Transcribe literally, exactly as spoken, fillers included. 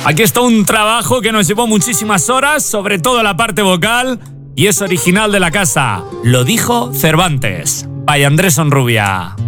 Aquí está un trabajo que nos llevó muchísimas horas, sobre todo la parte vocal, y es original de la casa. Lo dijo Cervantes. By Andrés Onrubia.